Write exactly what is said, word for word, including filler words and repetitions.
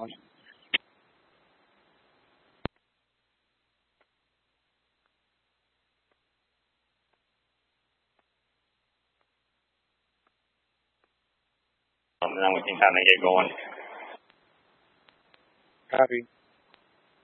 Um, then we can kind of get going. Copy.